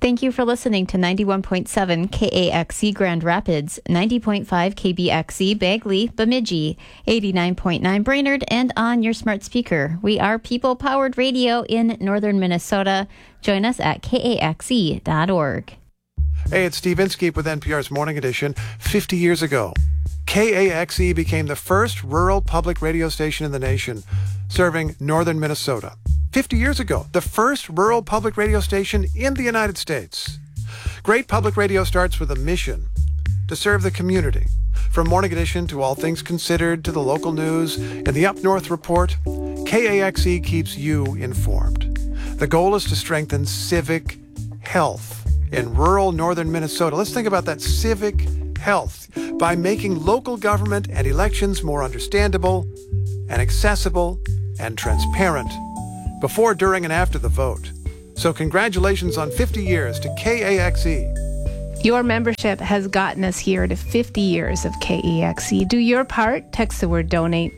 Thank you for listening to 91.7 KAXE Grand Rapids, 90.5 KBXE Bagley, Bemidji, 89.9 Brainerd, and on your smart speaker. We are people-powered radio in northern Minnesota. Join us at kaxe.org. Hey, it's Steve Inskeep with NPR's Morning Edition. 50 years ago, KAXE became the first rural public radio station in the nation, serving northern Minnesota. 50 years ago, the first rural public radio station in the United States. Great public radio starts with a mission to serve the community. From Morning Edition to All Things Considered to the local news and the Up North Report, KAXE keeps you informed. The goal is to strengthen civic health in rural northern Minnesota. Let's think about that civic health by making local government and elections more understandable and accessible and transparent before, during, and after the vote. So congratulations on 50 years to KAXE. Your membership has gotten us here to 50 years of KAXE. Do your part. Text the word donate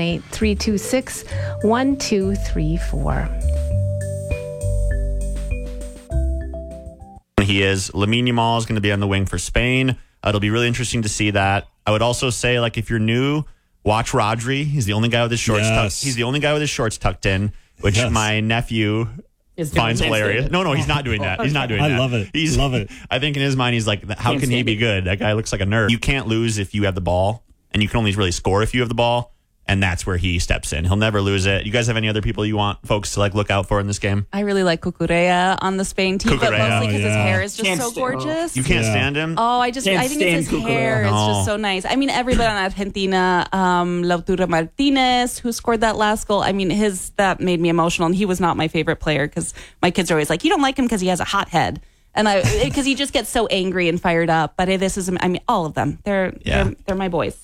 218-326-1234. He is. Lamine Yamal is going to be on the wing for Spain. It'll be really interesting to see that. I would also say, like, if you're new, watch Rodri. He's the only guy with his shorts He's the only guy with his shorts tucked in, which my nephew finds hilarious. No, he's not doing that. He's not doing that. I love it. Love it. I think in his mind, he's like, how can he be good? That guy looks like a nerd. You can't lose if you have the ball, and you can only really score if you have the ball. And that's where he steps in. He'll never lose it. You guys have any other people you want folks to look out for in this game? I really like Cucurella on the Spain team, but mostly because his hair is just so gorgeous. You can't stand him? Oh, I think it's his hair. It's just so nice. I mean, everybody on Argentina, Lautaro Martinez, who scored that last goal. I mean, that made me emotional, and he was not my favorite player because my kids are always like, you don't like him because he has a hot head. And because he just gets so angry and fired up. But all of them. They're my boys.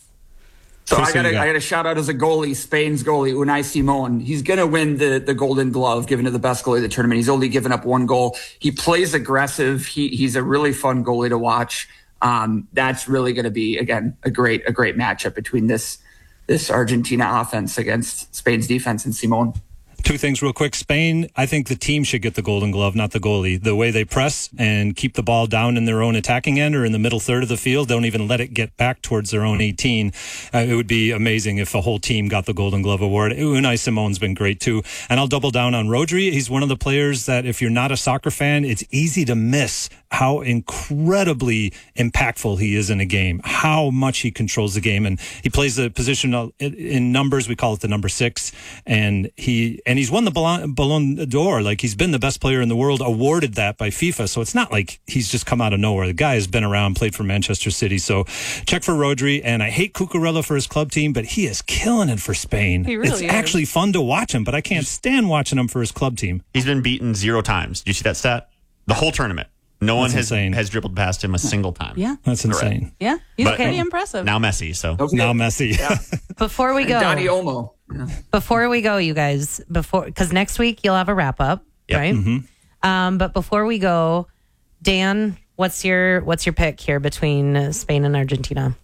So I got a shout out as a goalie, Spain's goalie, Unai Simon. He's going to win the Golden Glove given to the best goalie of the tournament. He's only given up one goal. He plays aggressive. He's a really fun goalie to watch. That's really going to be, again, a great matchup between this Argentina offense against Spain's defense and Simon. Two things real quick. Spain, I think the team should get the Golden Glove, not the goalie. The way they press and keep the ball down in their own attacking end or in the middle third of the field, don't even let it get back towards their own 18. It would be amazing if the whole team got the Golden Glove award. Unai Simon's been great too. And I'll double down on Rodri. He's one of the players that if you're not a soccer fan, it's easy to miss how incredibly impactful he is in a game, how much he controls the game. And he plays the position in numbers. We call it the number 6. And he's won the Ballon d'Or. Like, he's been the best player in the world, awarded that by FIFA. So it's not like he's just come out of nowhere. The guy has been around, played for Manchester City. So check for Rodri. And I hate Cucurella for his club team, but he is killing it for Spain. He really is. It's actually fun to watch him, but I can't stand watching him for his club team. He's been beaten 0 times. Do you see that stat? The whole tournament. No one has dribbled past him a single time. Yeah. That's insane. Yeah. He's pretty impressive. Now Messi. So now Messi. Yeah. Before we go, Dani Olmo. Yeah. Before we go, you guys, because next week you'll have a wrap up, right? Mm-hmm. But before we go, Dan, what's your pick here between Spain and Argentina?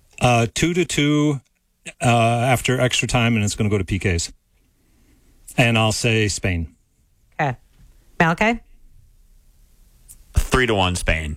2-2 after extra time, and it's going to go to PKs. And I'll say Spain. Okay, Malachi. 3-1 Spain.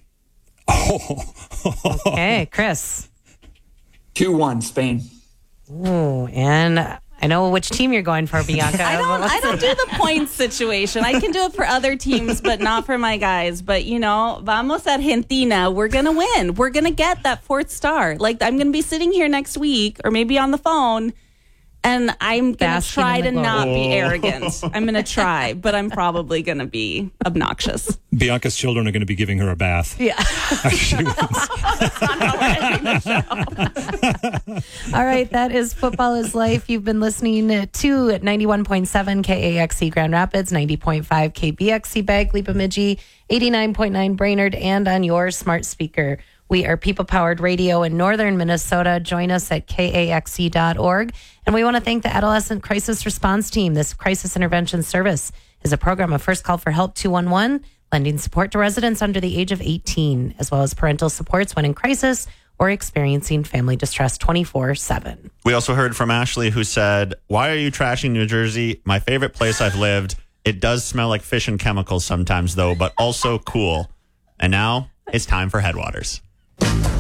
Okay, Chris. 2-1 Spain. Ooh, and I know which team you're going for, Bianca. I don't do the points situation. I can do it for other teams, but not for my guys. But, vamos Argentina. We're going to win. We're going to get that 4th star. Like, I'm going to be sitting here next week or maybe on the phone, and I'm going to try to not be arrogant. I'm going to try, but I'm probably going to be obnoxious. Bianca's children are going to be giving her a bath. Yeah. She wins. That's not how we're ending the show. All right, that is Football is Life. You've been listening to 91.7 KAXE Grand Rapids, 90.5 KBXE Bagley Bemidji, 89.9 Brainerd, and on your smart speaker. We are people-powered radio in northern Minnesota. Join us at kaxe.org. And we want to thank the Adolescent Crisis Response Team. This crisis intervention service is a program of First Call for Help 211, lending support to residents under the age of 18, as well as parental supports when in crisis or experiencing family distress 24/7. We also heard from Ashley, who said, "Why are you trashing New Jersey? My favorite place I've lived. It does smell like fish and chemicals sometimes, though, but also cool." And now it's time for Headwaters.